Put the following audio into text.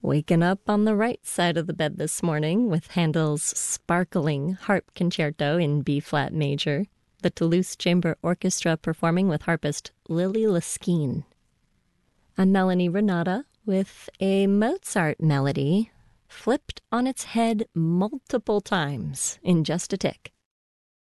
Waking up on the right side of the bed this morning with Handel's sparkling harp concerto in B-flat major, the Toulouse Chamber Orchestra performing with harpist Lily Liskine. I'm Melanie Renata with a Mozart melody flipped on its head multiple times in just a tick.